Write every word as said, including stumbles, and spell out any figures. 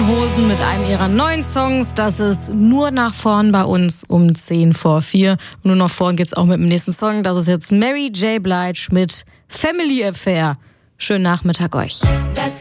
Toten Hosen mit einem ihrer neuen Songs. Das ist nur nach vorn bei uns um zehn vor vier. Und nur nach vorn geht's auch mit dem nächsten Song. Das ist jetzt Mary J. Blige mit Family Affair. Schönen Nachmittag euch.